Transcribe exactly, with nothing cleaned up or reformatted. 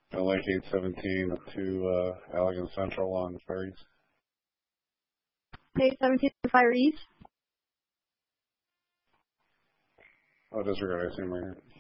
on Lake eight seventeen up to uh, Allegan Central on the ferries. eight seventeen Fire East. Oh, disregard, I assume right here.